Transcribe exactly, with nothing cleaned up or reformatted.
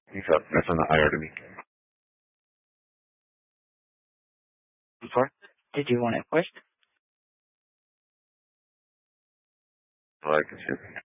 He's up. That's on the higher to me. I'm sorry? Did you want it pushed? Well, I can see it.